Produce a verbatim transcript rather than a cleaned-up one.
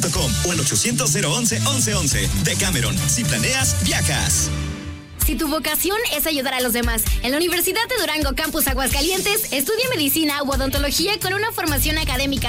punto com o al ochocientos cero once once once. Decameron, si planeas, viajas. Si tu vocación es ayudar a los demás, en la Universidad de Durango Campus Aguascalientes, estudia medicina u odontología con una formación académica